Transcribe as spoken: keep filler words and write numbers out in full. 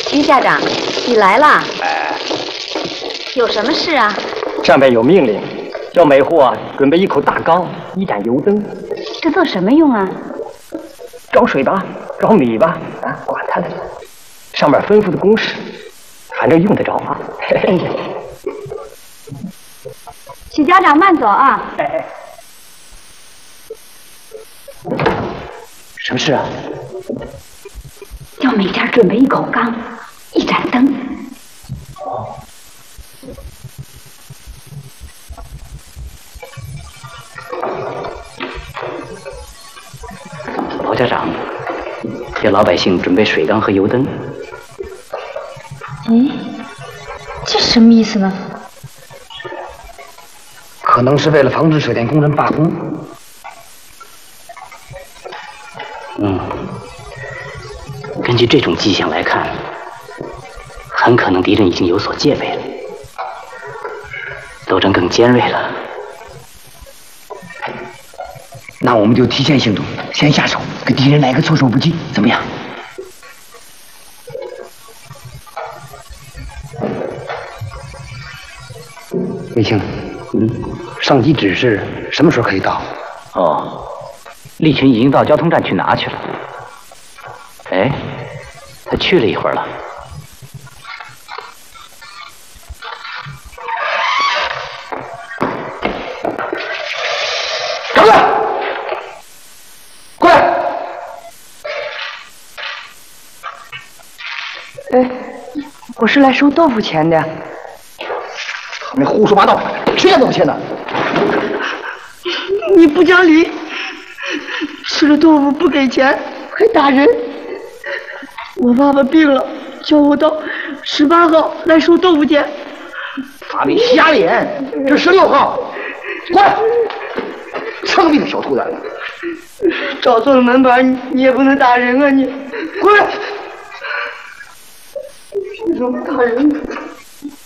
徐家长，你来啦？哎，有什么事啊？ 上面有命令，叫每户啊准备一口大缸，一盏油灯。 这做什么用啊？ 找水吧，找米吧，啊，管他的。上面吩咐的公式，反正用得着啊。哎呀， 许家长慢走啊！ 哎哎，什么事啊？ 叫每家准备一口缸，一盏灯。 哦。 包家长，给老百姓准备水缸和油灯。 咦，这什么意思呢？ 可能是为了防止水电工人罢工。 嗯，根据这种迹象来看，很可能敌人已经有所戒备了，斗争更尖锐了。 那我们就提前行动，先下手，给敌人来个措手不及，怎么样？卫青，嗯，上级指示什么时候可以到？ 哦，利群已经到交通站去拿去了。哎，他去了一会儿了。 赶快！过来！ 哎，我是来收豆腐钱的。 你胡说八道！谁家豆腐钱呢？ 你不讲理，吃了豆腐不给钱还打人。我爸爸病了，叫我到十八号来收豆腐钱。 法律瞎脸，这十六号，过来！枪毙的小兔崽子！ 找错了门牌，你也不能打人啊你！ 过来！ 为什么打人？